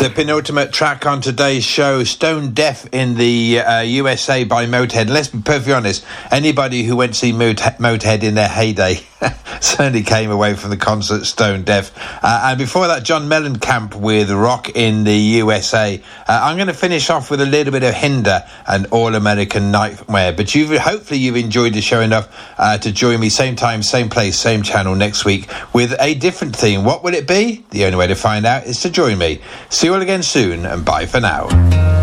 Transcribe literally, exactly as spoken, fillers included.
The penultimate track on today's show, Stone Deaf in the uh, U S A by Motorhead. And let's be perfectly honest, anybody who went to see Mot- Motorhead in their heyday certainly came away from the concert stone deaf. Uh, and before that, John Mellencamp with Rock in the U S A. Uh, I'm going to finish off with a little bit of Hinder and All American Nightmare. But you've hopefully you've enjoyed the show enough uh, to join me same time, same place, same channel next week with a different theme. What will it be? The only way to find out is to join me. See you all again soon, and bye for now.